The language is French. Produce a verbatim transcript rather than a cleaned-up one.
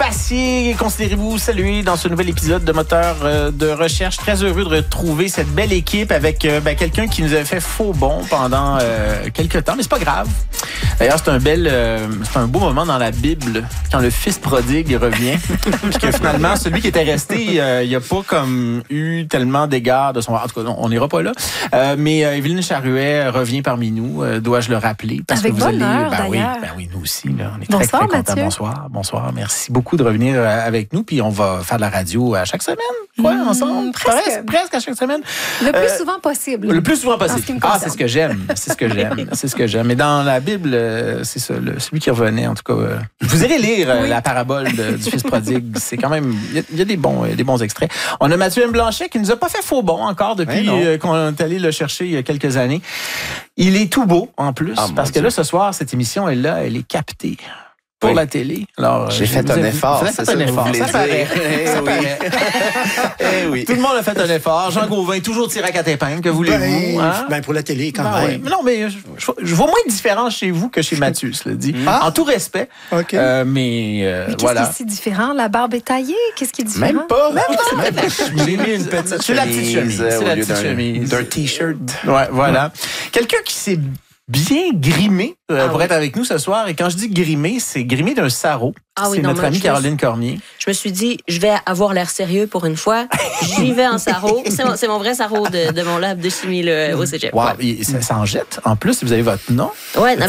Fassier, considérez-vous salué dans ce nouvel épisode de Moteur euh, de recherche. Très heureux de retrouver cette belle équipe avec euh, ben, quelqu'un qui nous avait fait faux bond pendant euh, quelques temps, mais c'est pas grave. D'ailleurs, c'est un bel, euh, c'est un beau moment dans la Bible quand le fils prodigue revient, puis que finalement celui qui était resté, euh, il n'y a pas comme eu tellement d'égards de son. En tout cas, on n'ira pas là. Euh, mais euh, Evelyne Charuet revient parmi nous, euh, dois-je le rappeler, parce avec que vous bonheur, allez. Ben oui, d'ailleurs. ben oui, nous aussi. Là, on est Bonsoir, très, très contents. Mathieu. Bonsoir, bonsoir. Merci beaucoup de revenir euh, avec nous, puis on va faire de la radio à chaque semaine, quoi, Mmh, ensemble, presque. presque, presque à chaque semaine. Le plus Euh, souvent possible. Le plus souvent En ce possible. qui me Ah, concerne. c'est ce que j'aime. C'est ce que j'aime. C'est ce que j'aime. Et dans la Bible, euh, c'est ça, le- celui qui revenait, en tout cas. Euh, vous irez lire euh, Oui. la parabole de- du fils prodigue. C'est quand même, il y a- il y, a des bons, euh, des bons extraits. On a Mathieu M. Blanchet qui nous a pas fait faux bon encore depuis Ouais, non. euh, qu'on est allé le chercher il y a quelques années. Il est tout beau en plus, Ah, mon parce que Dieu. là, ce soir, cette émission est là, elle est captée. Pour Oui. la télé. Alors, J'ai je fait vous un ai- effort, Vous avez c'est fait un ça que vous effort. voulez Ça dire. paraît. Eh Ça oui. paraît. Eh oui. Tout le monde a fait un effort. Jean Gauvin, toujours tiré à quatre épingles. Que voulez-vous? Ben, hein? ben, pour la télé, quand Ben même. ouais. Mais non, mais je, je- je vois moins de différence chez vous que chez Mathieu, cela dit. Ah. En tout respect. OK. Euh, mais euh, Mais qu'est-ce voilà. qui est si différent? La barbe est taillée? Qu'est-ce qui est différent? Même pas. Même pas. J'ai mis une petite C'est la petite chemise. C'est au la lieu petite d'un- chemise. d'un t-shirt. Ouais, voilà. Quelqu'un qui s'est bien grimé euh, Ah pour oui. être avec nous ce soir. Et quand je dis grimé, c'est grimé d'un sarrau. Ah oui, c'est non, notre moi, amie je- Caroline Cormier. Je me suis dit, je vais avoir l'air sérieux pour une fois. J'y vais en sarrau. C'est mon, c'est mon vrai sarrau de, de mon lab de chimie là, au cégep. Wow, Ouais. et ça, ça en jette. En plus, vous avez votre nom. Ouais, non,